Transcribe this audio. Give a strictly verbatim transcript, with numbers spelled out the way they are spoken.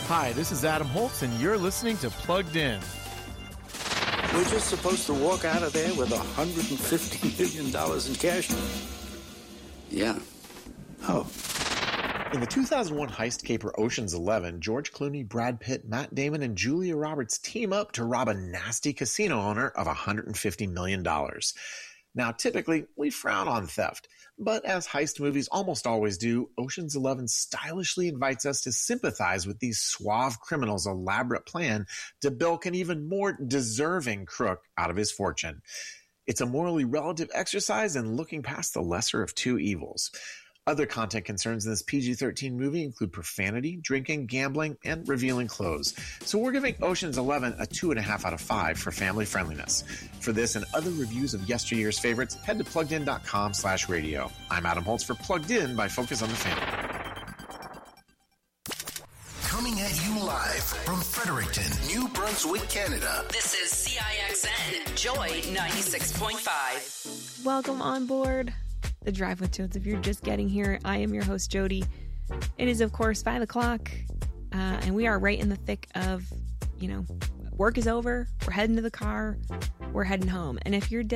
Hi, this is Adam Holtz, and you're listening to Plugged In. We're just supposed to walk out of there with one hundred fifty million dollars in cash? Yeah. Oh. In the two thousand one heist caper Ocean's Eleven, George Clooney, Brad Pitt, Matt Damon, and Julia Roberts team up to rob a nasty casino owner of one hundred fifty million dollars. Now, typically, we frown on theft, but as heist movies almost always do, Ocean's Eleven stylishly invites us to sympathize with these suave criminals' elaborate plan to bilk an even more deserving crook out of his fortune. It's a morally relative exercise in looking past the lesser of two evils. Other content concerns in this P G thirteen movie include profanity, drinking, gambling, and revealing clothes. So we're giving Ocean's Eleven a two point five out of five for family friendliness. For this and other reviews of yesteryear's favorites, head to pluggedin.com slash radio. I'm Adam Holtz for Plugged In by Focus on the Family. Coming at you live from Fredericton, New Brunswick, Canada. This is C I X N, Joy ninety-six point five. Welcome on board The Drive with Toads. If you're just getting here, I am your host, Jody. It is, of course, five o'clock, uh, and we are right in the thick of, you know, work is over, we're heading to the car, we're heading home. And if your day